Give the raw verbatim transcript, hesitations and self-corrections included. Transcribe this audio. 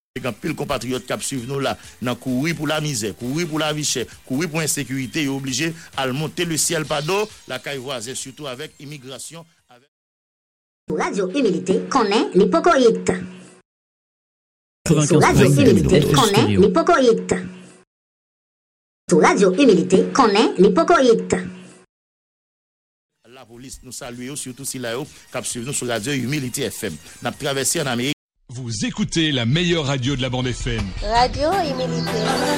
Quand pile compatriotes qui suivent nous là, dans courir pour la misère, courir pour la vie chère, courir pour l'insécurité, ils sont obligés à monter le ciel par d'eau, la caille voisine, surtout avec immigration. Avec... Radio Humilité connaît l'hypocrite. Sur Radio Humilité connaît l'hypocrite. Sur Radio Humilité connaît l'hypocrite. La police nous salue, surtout si là, qui suivent nous sur Radio Humilité F M. Nous avons traversé en Amérique. Vous écoutez la meilleure radio de la bande F M. Radio Humilité.